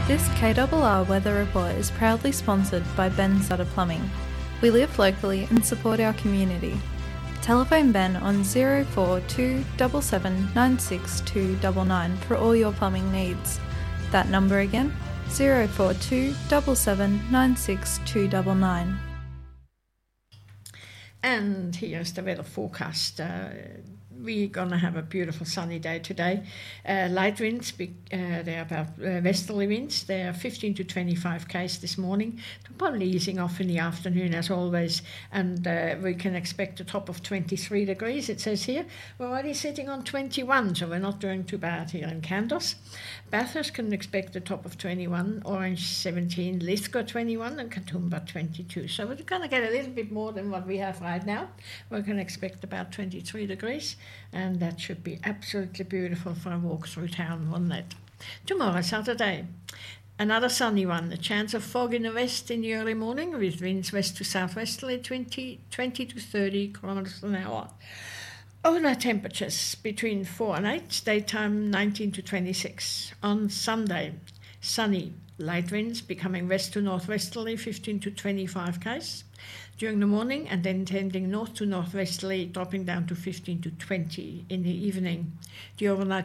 This KRR weather report is proudly sponsored by Ben Sutter Plumbing. We live locally and support our community. Telephone Ben on 042 77 96299 for all your plumbing needs. That number again, 042 77 96299. And here's the weather forecast. We're going to have a beautiful sunny day today. Light winds, they're about westerly winds. They are 15 to 25 k's this morning. They're probably easing off in the afternoon as always. And we can expect a top of 23 degrees, it says here. We're already sitting on 21, so we're not doing too bad here in Kandos. Bathurst can expect a top of 21, Orange 17, Lithgow 21, and Katoomba 22. So we're going to get a little bit more than what we have right now. We're going to expect about 23 degrees. And that should be absolutely beautiful for a walk through town, wouldn't it? Tomorrow, Saturday, another sunny one. A chance of fog in the west in the early morning with winds west to southwesterly 20 to 30 kilometers an hour. Overnight temperatures between 4 and 8, daytime 19 to 26. On Sunday, sunny, light winds becoming west to northwesterly 15 to 25 k's during the morning, and then tending north to northwesterly, dropping down to 15 to 20 in the evening. The overnight